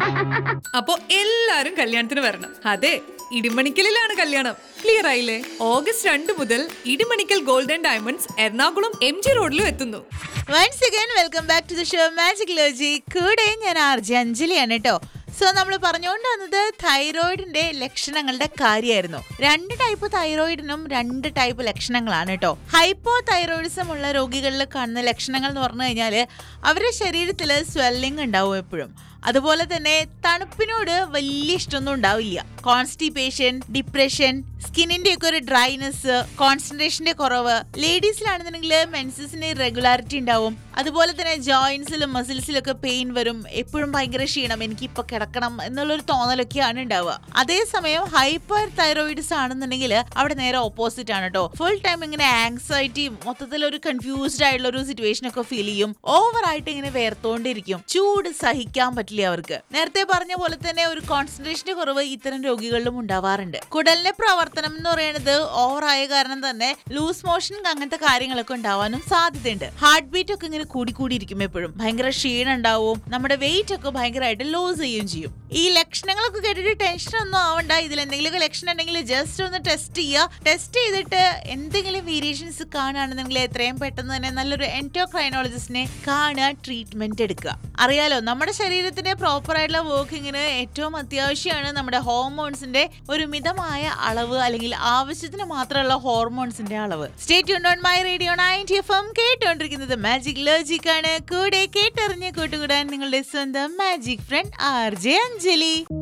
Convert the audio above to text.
അപ്പോ എല്ലാരും കല്യാണത്തിന് വരണം. അതെ, ഇടിമണിക്കലിലാണ് കല്യാണം. ക്ലിയർ ആയില്ലേ? August 2 മുതൽ Idimannickal golden diamonds Ernakulam MG റോഡിലും എത്തുന്നു. Once again welcome back to the show magic ലോജി. കൂടെ ഞാൻ ആർജെ അഞ്ജലിയാണ് കേട്ടോ. സോ നമ്മൾ പറഞ്ഞുകൊണ്ട് വന്നത് തൈറോയിഡിന്റെ ലക്ഷണങ്ങളുടെ കാര്യമായിരുന്നു. 2 ടൈപ്പ് തൈറോയിഡിനും 2 ടൈപ്പ് ലക്ഷണങ്ങളാണ് കേട്ടോ. ഹൈപ്പോ തൈറോയിഡിസം ഉള്ള രോഗികളിൽ കാണുന്ന ലക്ഷണങ്ങൾ എന്ന് പറഞ്ഞു കഴിഞ്ഞാല് അവരുടെ ശരീരത്തിൽ സ്വെല്ലിംഗ് ഉണ്ടാവും എപ്പോഴും. അതുപോലെ തന്നെ തണുപ്പിനോട് വലിയ ഇഷ്ടമൊന്നും ഉണ്ടാവില്ല. കോൺസ്റ്റിപ്പേഷൻ, ഡിപ്രഷൻ, സ്കിന്നിന്റെ ഒക്കെ ഒരു ഡ്രൈനെസ്, കോൺസെൻട്രേഷന്റെ കുറവ്. ലേഡീസിലാണെന്നുണ്ടെങ്കിൽ മെൻസസിന് ഇറഗുലാരിറ്റി ഉണ്ടാവും. അതുപോലെ തന്നെ ജോയിന്റ്സിലും മസിൽസിലും ഒക്കെ പെയിൻ വരും. എപ്പോഴും ഭയങ്കര ക്ഷീണം, എനിക്ക് ഇപ്പൊ കിടക്കണം എന്നുള്ളൊരു തോന്നലൊക്കെയാണ് ഉണ്ടാവുക. അതേസമയം ഹൈപ്പർ തൈറോയിഡ്സ് ആണെന്നുണ്ടെങ്കിൽ അവിടെ നേരെ ഓപ്പോസിറ്റ് ആണ് കേട്ടോ. ഫുൾ ടൈം ഇങ്ങനെ ആങ്സൈറ്റിയും മൊത്തത്തിൽ ഒരു കൺഫ്യൂസ്ഡ് ആയിട്ടുള്ള ഒരു സിറ്റുവേഷൻ ഒക്കെ ഫീൽ ചെയ്യും. ഓവറായിട്ട് ഇങ്ങനെ വേർത്തോണ്ടിരിക്കും. ചൂട് സഹിക്കാൻ പറ്റില്ല അവർക്ക്. നേരത്തെ പറഞ്ഞ പോലെ തന്നെ ഒരു കോൺസെൻട്രേഷന്റെ കുറവ് ഇത്തരം രോഗികളിലും ഉണ്ടാവാറുണ്ട്. കുടലിന്റെ പ്രവർത്തനം എന്ന് പറയുന്നത് ഓവറായ കാരണം തന്നെ ലൂസ് മോഷൻ അങ്ങനത്തെ കാര്യങ്ങളൊക്കെ ഉണ്ടാവാനും സാധ്യതയുണ്ട്. ഹാർട്ട് ബീറ്റ് ഒക്കെ ഇങ്ങനെ കൂടിയിരിക്കും. എപ്പോഴും ഭയങ്കര ക്ഷീണം ഉണ്ടാവും. നമ്മുടെ വെയിറ്റ് ഒക്കെ ഭയങ്കരമായിട്ട് ലോസ് ചെയ്യുകയും ചെയ്യും. ഈ ലക്ഷണങ്ങളൊക്കെ കേട്ടിട്ട് ടെൻഷൻ ഒന്നും ആവണ്ട. ഇതിൽ എന്തെങ്കിലും ലക്ഷണം ഉണ്ടെങ്കിൽ ജസ്റ്റ് ഒന്ന് ടെസ്റ്റ് ചെയ്യുക. ടെസ്റ്റ് ചെയ്തിട്ട് എന്തെങ്കിലും വേരിയേഷൻസ് കാണുകയാണെന്നുണ്ടെങ്കിൽ എത്രയും പെട്ടെന്ന് തന്നെ നല്ലൊരു എൻഡോക്രൈനോളജിസ്റ്റിനെ കാണുക, ട്രീറ്റ്മെന്റ് എടുക്കുക. അറിയാലോ, നമ്മുടെ ശരീരത്തിന്റെ പ്രോപ്പർ ആയിട്ടുള്ള വർക്കിങ്ങിന് ഏറ്റവും അത്യാവശ്യമാണ് നമ്മുടെ ഹോർമോൺസിന്റെ ഒരു മിതമായ അളവ്, അല്ലെങ്കിൽ ആവശ്യത്തിന് മാത്രമുള്ള ഹോർമോൺസിന്റെ അളവ്. Stay tuned on my radio 90 FM. കേട്ടുകൊണ്ടിരിക്കുന്നത് മാജിക് ലോജിക് ആണ്. കൂടെ കേട്ടറിഞ്ഞ് കൂട്ടുകൂടാൻ നിങ്ങളുടെ സ്വന്തം മാജിക് ഫ്രണ്ട് ആർജെ അഞ്ജലി.